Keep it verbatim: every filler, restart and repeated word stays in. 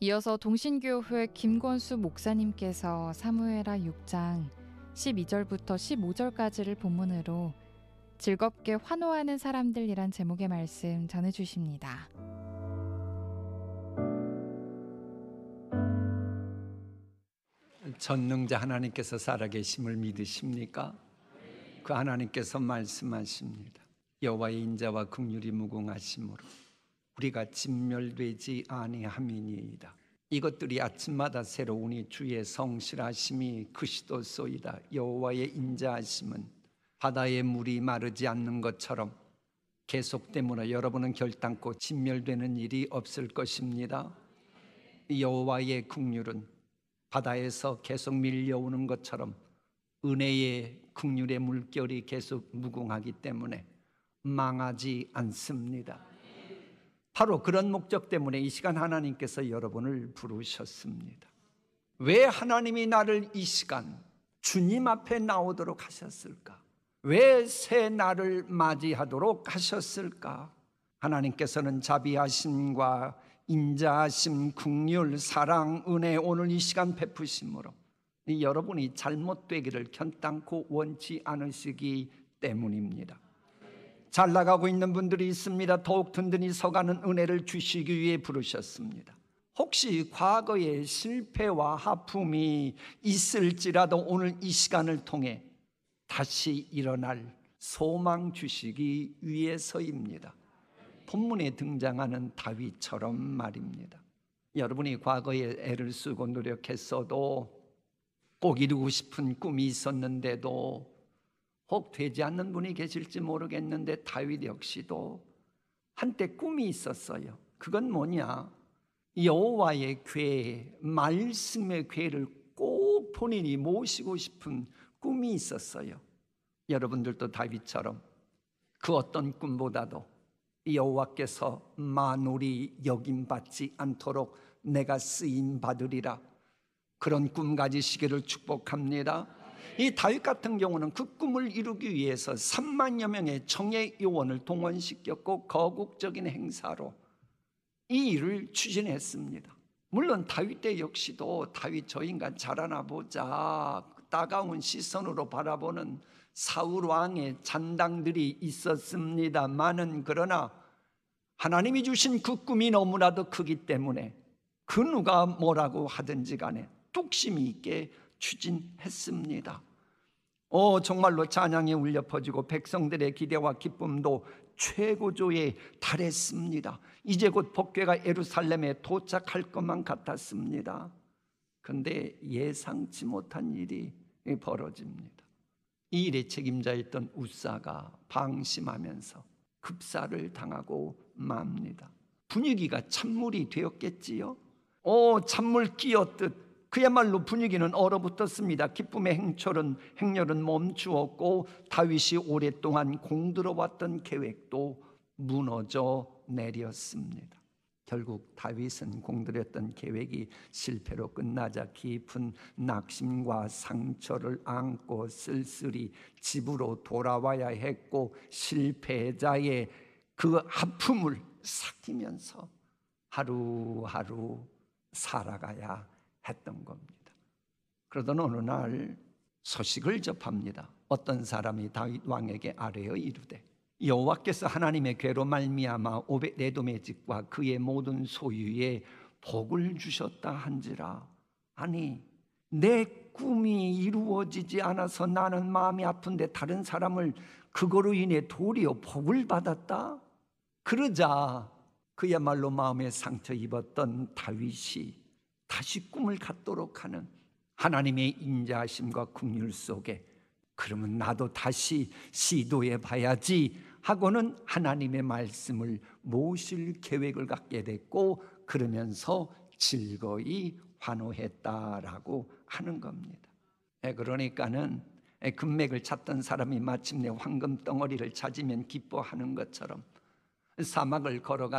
이어서 동신교회 김권수 목사님께서 사무엘하 육 장 십이 절부터 십오 절까지를 본문으로 즐겁게 환호하는 사람들이란 제목의 말씀 전해주십니다. 전능자 하나님께서 살아계심을 믿으십니까? 그 하나님께서 말씀하십니다. 여호와의 인자와 긍휼이 무궁하심으로 우리가 진멸되지 아니함이니이다. 이것들이 아침마다 새로우니 주의 성실하심이 크시도소이다. 여호와의 인자하심은 바다의 물이 마르지 않는 것처럼 계속되므로 여러분은 결단코 진멸되는 일이 없을 것입니다. 여호와의 긍휼은 바다에서 계속 밀려오는 것처럼 은혜의 긍휼의 물결이 계속 무궁하기 때문에 망하지 않습니다. 바로 그런 목적 때문에 이 시간 하나님께서 여러분을 부르셨습니다. 왜 하나님이 나를 이 시간 주님 앞에 나오도록 하셨을까? 왜 새 날을 맞이하도록 하셨을까? 하나님께서는 자비하심과 인자하심, 긍휼, 사랑, 은혜 오늘 이 시간 베푸심으로 여러분이 잘못되기를 견땅고 원치 않으시기 때문입니다. 잘 나가고 있는 분들이 있습니다. 더욱 든든히 서가는 은혜를 주시기 위해 부르셨습니다. 혹시 과거에 실패와 하품이 있을지라도 오늘 이 시간을 통해 다시 일어날 소망 주시기 위해서입니다. 본문에 등장하는 다윗처럼 말입니다. 여러분이 과거에 애를 쓰고 노력했어도 꼭 이루고 싶은 꿈이 있었는데도 혹 되지 않는 분이 계실지 모르겠는데 다윗 역시도 한때 꿈이 있었어요. 그건 뭐냐? 여호와의 궤, 말씀의 궤를 꼭 본인이 모시고 싶은 꿈이 있었어요. 여러분들도 다윗처럼 그 어떤 꿈보다도 여호와께서 만울이 여김받지 않도록 내가 쓰임받으리라, 그런 꿈 가지시기를 축복합니다. 이 다윗 같은 경우는 그 꿈을 이루기 위해서 삼만여 명의 정예 요원을 동원시켰고 거국적인 행사로 이 일을 추진했습니다. 물론 다윗 때 역시도 다윗 저 인간 잘하나 보자 따가운 시선으로 바라보는 사울 왕의 잔당들이 있었습니다만은, 그러나 하나님이 주신 그 꿈이 너무나도 크기 때문에 그 누가 뭐라고 하든지 간에 뚝심이 있게 추진했습니다. 오, 정말로 찬양이 울려 퍼지고 백성들의 기대와 기쁨도 최고조에 달했습니다. 이제 곧 복궤가 예루살렘에 도착할 것만 같았습니다. 그런데 예상치 못한 일이 벌어집니다. 이 일의 책임자였던 우사가 방심하면서 급사를 당하고 맙니다. 분위기가 찬물이 되었겠지요. 오, 찬물 끼었듯 그야말로 분위기는 얼어붙었습니다. 기쁨의 행철은 행렬은 멈추었고 다윗이 오랫동안 공들어왔던 계획도 무너져 내렸습니다. 결국 다윗은 공들였던 계획이 실패로 끝나자 깊은 낙심과 상처를 안고 쓸쓸히 집으로 돌아와야 했고, 실패자의 그 아픔을 삭히면서 하루하루 살아가야 했던 겁니다. 그러던 어느 날 소식을 접합니다. 어떤 사람이 다윗 왕에게 아뢰어 이르되, 여호와께서 하나님의 궤로 말미암아 오벳에돔의 집과 그의 모든 소유에 복을 주셨다 한지라. 아니, 내 꿈이 이루어지지 않아서 나는 마음이 아픈데 다른 사람을 그거로 인해 도리어 복을 받았다? 그러자 그야말로 마음에 상처 입었던 다윗이 다시 꿈을 갖도록 하는 하나님의 인자하심과 긍휼 속에, 그러면 나도 다시 시도해 봐야지 하고는 하나님의 말씀을 모실 계획을 갖게 됐고, 그러면서 즐거이 환호했다라고 하는 겁니다. 그러니까는 금맥을 찾던 사람이 마침내 황금 덩어리를 찾으면 기뻐하는 것처럼 사막을 걸어가